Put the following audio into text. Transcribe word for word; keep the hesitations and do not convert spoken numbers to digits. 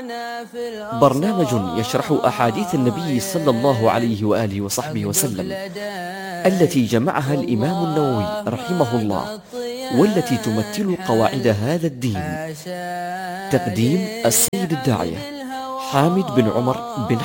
برنامج يشرح أحاديث النبي صلى الله عليه وآله وصحبه وسلم التي جمعها الإمام النووي رحمه الله، والتي تمثل قواعد هذا الدين. تقديم السيد الداعية حامد بن عمر بن